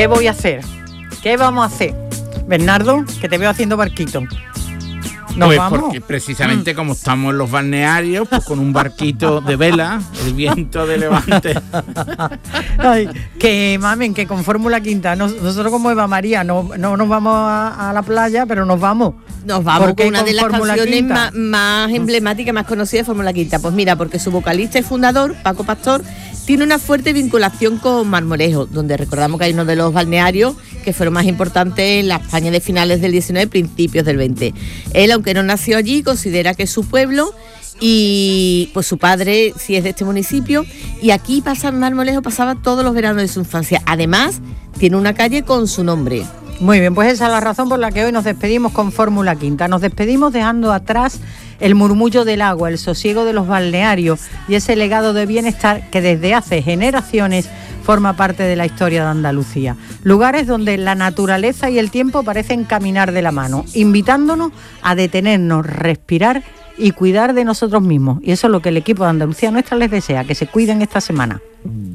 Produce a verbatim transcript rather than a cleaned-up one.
¿qué voy a hacer? ¿Qué vamos a hacer? Bernardo, que te veo haciendo barquito. ¿Nos pues vamos? Porque precisamente mm. como estamos en los balnearios, pues con un barquito de vela, el viento de levante. Ay, que mamen, que con Fórmula Quinta, nos, nosotros como Eva María no, no nos vamos a, a la playa, pero nos vamos. Nos vamos con una con de las Fórmula canciones Quinta? más, más emblemáticas, más conocidas de Fórmula Quinta. Pues mira, porque su vocalista y fundador, Paco Pastor, tiene una fuerte vinculación con Marmolejo, donde recordamos que hay uno de los balnearios que fueron más importantes en la España de finales del diecinueve, principios del veinte. Él, aunque no nació allí, considera que es su pueblo y pues su padre sí es de este municipio, y aquí pasa Marmolejo, pasaba todos los veranos de su infancia. Además, tiene una calle con su nombre. Muy bien, pues esa es la razón por la que hoy nos despedimos con Fórmula Quinta. Nos despedimos dejando atrás el murmullo del agua, el sosiego de los balnearios y ese legado de bienestar que desde hace generaciones forma parte de la historia de Andalucía. Lugares donde la naturaleza y el tiempo parecen caminar de la mano, invitándonos a detenernos, respirar y cuidar de nosotros mismos. Y eso es lo que el equipo de Andalucía Nuestra les desea, que se cuiden esta semana.